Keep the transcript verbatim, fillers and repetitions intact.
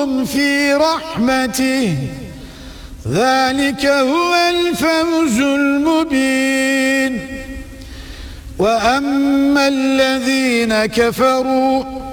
في رحمته ذلك هو الفوز المبين. وأما الذين كفروا